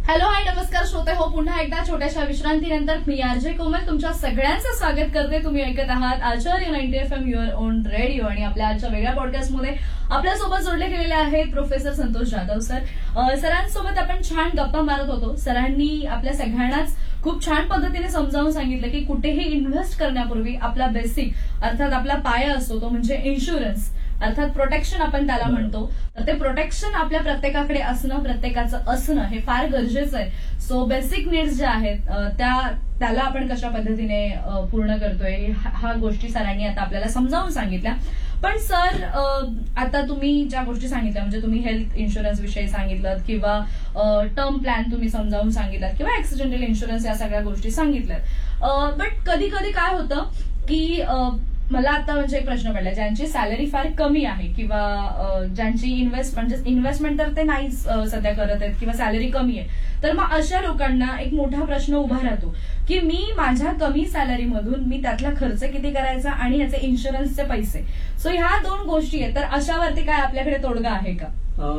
Hello hi नमस्कार श्रोते हो पुन्हा एकदा छोट्याशा विश्रांतीनंतर मी आरजे कोमल तुमच्या सगळ्यांचं स्वागत करते. तुम्ही ऐकत आहात आचार्य 90 FM युअर ओन रेडिओ आणि आपल्या आजच्या वेगळ्या पॉडकास्टमध्ये आपल्यासोबत जोडले गेलेले आहेत प्रोफेसर संतोष जाधव सर. सरांसोबत आपण छान गप्पा मारत होतो. सरांनी आपल्या सगळ्यांनाच खूप छान पद्धतीने समजावून सांगितलं की कुठेही इन्व्हेस्ट करण्यापूर्वी आपला बेसिक अर्थात आपला पाया असतो तो म्हणजे इन्शुरन्स अर्थात प्रोटेक्शन आपण त्याला म्हणतो. तर ते प्रोटेक्शन आपल्या प्रत्येकाकडे असणं प्रत्येकाचं असणं हे फार गरजेचं आहे. सो बेसिक नीड्स ज्या आहेत त्याला आपण कशा पद्धतीने पूर्ण करतोय हा गोष्टी सरांनी आता आपल्याला समजावून सांगितल्या. पण सर आता तुम्ही ज्या गोष्टी सांगितल्या म्हणजे तुम्ही हेल्थ इन्शुरन्स विषयी सांगितलं किंवा टर्म प्लॅन तुम्ही समजावून सांगितलं किंवा ऍक्सिडेंटल इन्शुरन्स या सगळ्या गोष्टी सांगितल्यात. बट कधी कधी काय होतं की मला आता म्हणजे एक प्रश्न पडला ज्यांची सॅलरी फार कमी आहे किंवा ज्यांची इन्व्हेस्टमेंट तर ते नाहीच सध्या करत आहेत किंवा सॅलरी कमी आहे. तर मग अशा लोकांना एक मोठा प्रश्न उभा राहतो की मी माझ्या कमी सॅलरीमधून मी त्यातला खर्च किती करायचा आणि याचे इन्शुरन्सचे पैसे. सो ह्या दोन गोष्टी आहेत तर अशावरती काय आपल्याकडे तोडगा आहे का?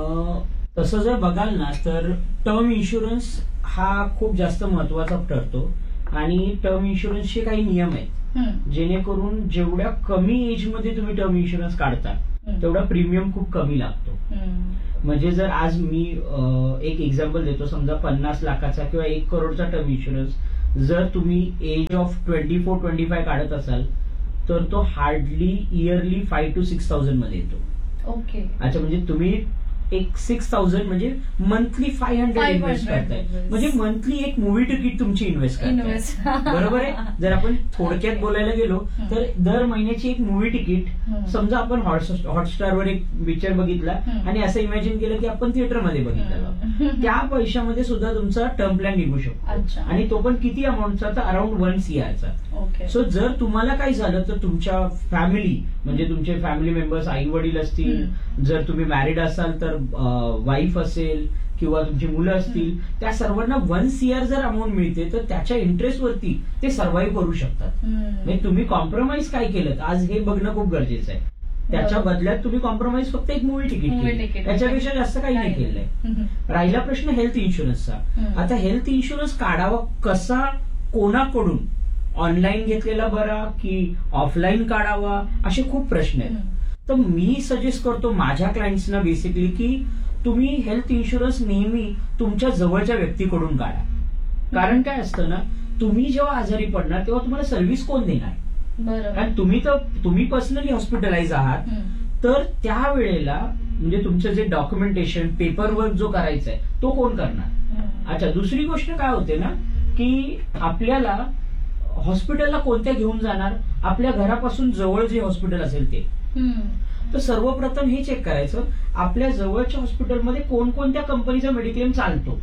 तसं जर बघाल ना तर टर्म इन्शुरन्स हा खूप जास्त महत्वाचा ठरतो आणि टर्म इन्शुरन्सचे काही नियम आहेत जेणेकरून जेवढ्या कमी एज मध्ये तुम्ही टर्म इन्शुरन्स काढता तेवढा प्रीमियम खूप कमी लागतो. म्हणजे जर आज मी एक एक्झाम्पल देतो, समजा 50 लाखाचा किंवा 1 करोडचा टर्म इन्शुरन्स जर तुम्ही एज ऑफ 24-25 काढत असाल तर तो हार्डली इयरली 5,000 to 6,000 मध्ये येतो. ओके. अच्छा, म्हणजे तुम्ही एक 6,000 म्हणजे मंथली 500 इन्व्हेस्ट करताय म्हणजे मंथली एक मूवी तिकीट तुमची इन्व्हेस्ट करताय. बरोबर आहे. जर आपण थोडक्यात बोलायला गेलो तर दर महिन्याची एक मूवी तिकीट, समजा आपण हॉटस्टारवर एक पिक्चर बघितला आणि असं इमॅजिन केलं की आपण थिएटरमध्ये बघितलं, त्या पैशामध्ये सुद्धा तुमचा टर्म प्लॅन निघू शकतो आणि तो पण किती अमाऊंटचा, तर अराउंड 1 CR. सो जर तुम्हाला काही झालं तर तुमच्या फॅमिली म्हणजे तुमचे फॅमिली मेंबर्स आई वडील असतील, जर तुम्ही मॅरिड असाल तर वाईफ असेल किंवा तुमची मुलं असतील, त्या सर्वांना 1 CR जर अमाऊंट मिळते तर त्याच्या इंटरेस्टवरती ते सर्व्हाइव्ह करू शकतात. म्हणजे तुम्ही कॉम्प्रोमाइज काय केलं आज हे बघणं खूप गरजेचं आहे. त्याच्या बदल्यात तुम्ही कॉम्प्रोमाइज फक्त एक मूवी तिकीट केलं, त्याच्यापेक्षा जास्त काही नाही केलंय. राहिला प्रश्न हेल्थ इन्शुरन्सचा. आता हेल्थ इन्शुरन्स काढावा कसा, कोणाकडून, ऑनलाईन घेतलेला बरा की ऑफलाईन काढावा, असे खूप प्रश्न आहेत. तर मी सजेस्ट करतो माझ्या क्लायंट्सना बेसिकली की तुम्ही हेल्थ इन्शुरन्स नेहमी तुमच्या जवळच्या व्यक्तीकडून काढा. कारण काय असतं ना, तुम्ही जेव्हा आजारी पडणार तेव्हा तुम्हाला सर्व्हिस कोण देणार? कारण तुम्ही पर्सनली हॉस्पिटलाइज आहात तर त्यावेळेला म्हणजे तुमचं जे डॉक्युमेंटेशन पेपरवर्क जो करायचा आहे तो कोण करणार? अच्छा, दुसरी गोष्ट काय होते ना की आपल्याला हॉस्पिटलला कोणत्या घेऊन जाणार? आपल्या घरापासून जवळ जे हॉस्पिटल असेल ते. तर सर्वप्रथम हे चेक करायचं आपल्या जवळच्या हॉस्पिटलमध्ये कोणकोणत्या कंपनीचा मेडिक्लेम चालतो.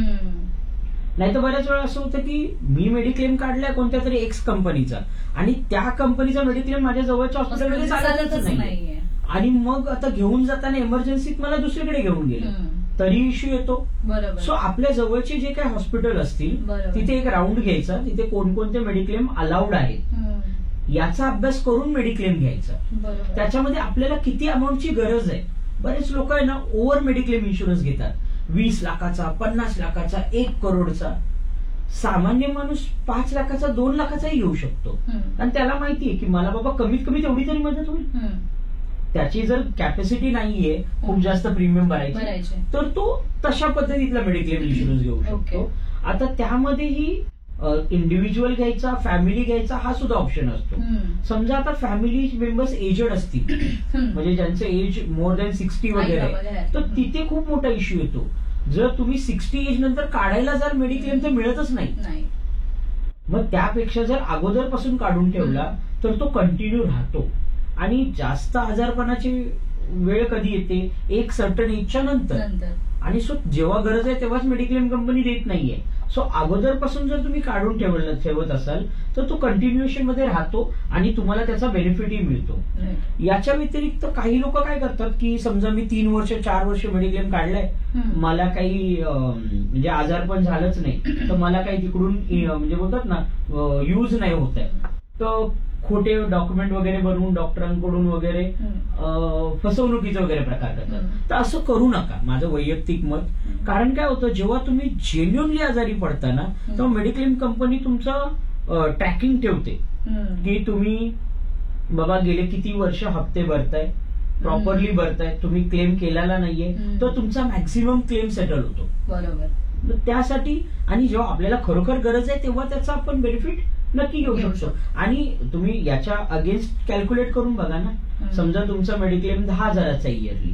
नाही तर बऱ्याच वेळा असं होतं की मी मेडिक्लेम काढलाय कोणत्या तरी एक्स कंपनीचा आणि त्या कंपनीचा मेडिक्लेम माझ्या जवळच्या हॉस्पिटलमध्ये चालतच नाही आणि मग आता घेऊन जाताना इमर्जन्सीत मला दुसरीकडे घेऊन गेलं तरी इश्यू येतो. सो आपल्या जवळचे जे काही हॉस्पिटल असतील तिथे एक राऊंड घ्यायचा, तिथे कोणकोणते मेडिक्लेम अलाउड आहेत याचा अभ्यास करून मेडिक्लेम घ्यायचा. त्याच्यामध्ये आपल्याला किती अमाऊंटची गरज आहे. बरेच लोक आहे ना ओव्हर मेडिक्लेम इन्शुरन्स घेतात, 20 लाखाचा, 50 लाखाचा, 1 करोडचा. सामान्य माणूस 5 लाखाचा, 2 लाखाचाही घेऊ शकतो आणि त्याला माहितीये की मला बाबा कमीत कमी तेवढी तरी मदत होईल. त्याची जर कॅपॅसिटी नाहीये खूप जास्त प्रीमियम भरायची तर तो तशा पद्धतीतला मेडिक्लेम इन्शुरन्स घेऊ शकतो. आता त्यामध्येही इंडिव्हिज्युअल घ्यायचा, फॅमिली घ्यायचा हा सुद्धा ऑप्शन असतो. समजा आता फॅमिली मेंबर्स एजेड असतील म्हणजे ज्यांचं एज मोर दॅन 60 वगैरे, तर तिथे खूप मोठा इश्यू येतो. जर तुम्ही 60 एज नंतर काढायला जाल मेडिक्लेम तर मिळतच नाही. मग त्यापेक्षा जर अगोदरपासून काढून ठेवला तर तो कंटिन्यू राहतो. आणि जास्त आजारपणाची वेळ कधी येते? एक सर्टन एजच्या नंतर. आणि सो जेव्हा गरज आहे तेव्हाच मेडिक्लेम कंपनी देत नाहीये. सो अगोदरपासून जर तुम्ही काढून ठेवत असाल तर तो कंटिन्युएशन मध्ये राहतो आणि तुम्हाला त्याचा बेनिफिटही मिळतो. याच्या व्यतिरिक्त काही लोक काय करतात की समजा मी 3 वर्ष 4 वर्ष मेडिक्लेम काढलाय, मला काही म्हणजे आजार पण झालंच नाही तर मला काही तिकडून म्हणजे बोलतात ना यूज नाही होत आहे, तर खोटे डॉक्युमेंट वगैरे बनवून डॉक्टरांकडून वगैरे फसवणुकीचे वगैरे प्रकार करतात. तर असं करू नका, माझं वैयक्तिक मत. कारण काय होतं, जेव्हा तुम्ही जेन्युअनली आजारी पडता ना, तेव्हा मेडिक्लेम कंपनी तुमचं ट्रॅकिंग ठेवते की तुम्ही बाबा गेले किती वर्ष हप्ते भरताय, प्रॉपरली भरताय, तुम्ही क्लेम केलेला नाहीये, तर तुमचा मॅक्सिमम क्लेम सेटल होतो. बरोबर. त्यासाठी आणि जेव्हा आपल्याला खरोखर गरज आहे तेव्हा त्याचा आपण बेनिफिट नक्की घेऊ शकतो. आणि तुम्ही याच्या अगेन्स्ट कॅल्क्युलेट करून बघा ना, समजा तुमचा मेडिक्लेम 10,000चा इयरली,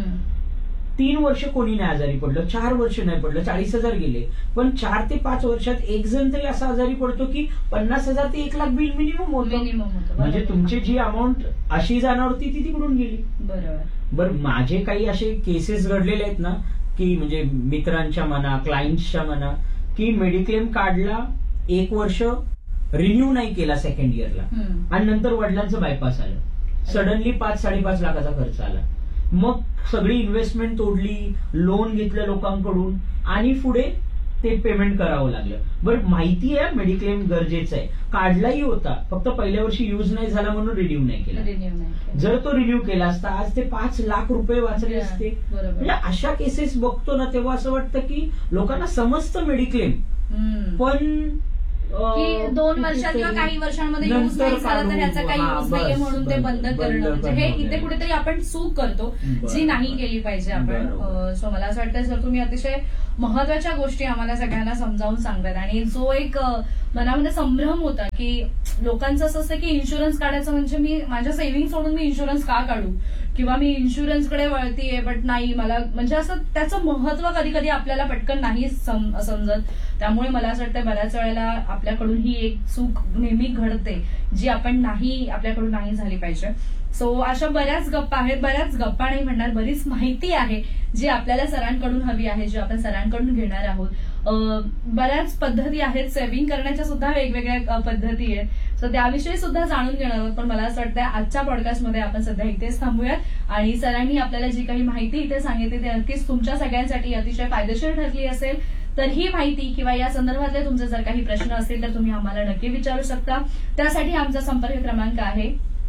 3 वर्ष कोणी नाही आजारी पडलं, 4 वर्ष नाही पडलं, 40,000 गेले, पण 4 ते 5 वर्षात एक जण तरी असा आजारी पडतो की 50,000 ते 1 लाख बिल मिनिमम होतं. म्हणजे तुमची जी अमाऊंट अशी जाणार होती ती तिकडून गेली. बरं, माझे काही असे केसेस घडलेले आहेत ना, की म्हणजे मित्रांच्या म्हणा, क्लायंट्सच्या म्हणा, की मेडिक्लेम काढला, 1 वर्ष रिन्यू नाही केला सेकंड इयरला, आणि नंतर वडिलांचं बायपास आलं, सडनली 5-5.5 लाखाचा खर्च आला. मग सगळी इन्व्हेस्टमेंट तोडली, लोन घेतलं लोकांकडून, आणि पुढे ते पेमेंट करावं लागलं. बरं, माहिती आहे मेडिक्लेम गरजेचं आहे, काढलाही होता, फक्त पहिल्या वर्षी युज नाही झाला म्हणून रिन्यू नाही केला. जर तो रिन्यू केला असता आज ते 5 लाख रुपये वाचले असते. म्हणजे अशा केसेस बघतो ना, तेव्हा असं वाटतं की लोकांना समजतं मेडिक्लेम, पण की 2 वर्षात किंवा काही वर्षांमध्ये युज नाही झाला तर ह्याचा काही युज नाहीये म्हणून ते बंद करणं, म्हणजे हे इथे कुठेतरी आपण चूक करतो जी नाही केली पाहिजे आपण. सो मला असं वाटतं सर तुम्ही अतिशय महत्वाच्या गोष्टी आम्हाला सगळ्यांना समजावून सांगतात. आणि जो एक मनामध्ये संभ्रम होता की लोकांचं असं असतं की इन्शुरन्स काढायचं म्हणजे मी माझ्या सेव्हिंग सोडून मी इन्शुरन्स का काढू, किंवा मी इन्शुरन्सकडे वळतीये बट नाही मला, म्हणजे असं त्याचं महत्व कधी कधी आपल्याला पटकन नाही समजत. त्यामुळे मला असं वाटतं बऱ्याच वेळेला आपल्याकडून ही एक चूक नेहमी घडते जी आपल्याकडून नाही झाली पाहिजे. सो अशा बऱ्याच गप्पा आहेत, बऱ्याच गप्पा नाही म्हणणार, बरीच माहिती आहे जी आपल्याला सरांकडून हवी आहे, जी आपण सरांकडून घेणार आहोत. बऱ्याच पद्धती आहेत, सेव्हिंग करण्याच्या सुद्धा वेगवेगळ्या पद्धती आहेत, सो त्याविषयी सुद्धा जाणून घेणार आहोत. पण मला असं वाटतं आजच्या पॉडकास्टमध्ये आपण सध्या इथेच थांबूयात. आणि सरांनी आपल्याला जी काही माहिती इथे सांगितली ती नक्कीच तुमच्या सगळ्यांसाठी अतिशय फायदेशीर ठरली असेल. तर ही माहिती किंवा या संदर्भातले तुमचे जर काही प्रश्न असतील तर तुम्ही आम्हाला नक्की विचारू शकता. त्यासाठी आमचा संपर्क क्रमांक आहे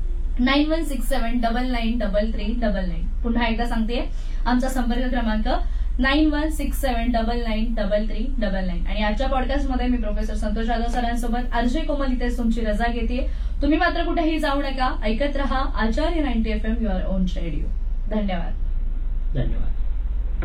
9167993399. पुन्हा एकदा सांगते, आमचा संपर्क क्रमांक 9167993399. आणि आजच्या पॉडकास्टमध्ये मी प्रोफेसर संतोष जाधव सरांसोबत आरजे कोमल इथेच तुमची रजा घेते. तुम्ही मात्र कुठेही जाऊ नका, ऐकत रहा आचार्य 90 FM युअर ओन रेडिओ. धन्यवाद.